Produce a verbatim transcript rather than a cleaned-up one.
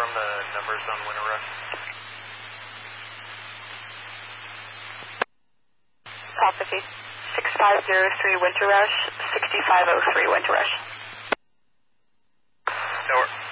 confirm the numbers on Winter Rush? Prophecy. six five zero three Winter Rush, sixty-five oh three Winter Rush. Over.